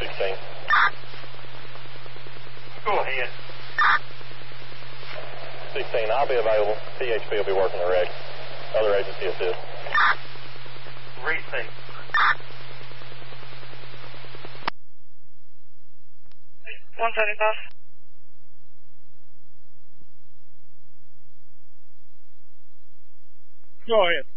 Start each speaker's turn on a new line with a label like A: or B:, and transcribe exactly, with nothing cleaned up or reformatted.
A: sixteen.
B: Go ahead.
A: sixteen, I'll be available. T H P will be working the wreck. Other agency assist.
B: Receive.
C: one seventy-five.
D: Go ahead.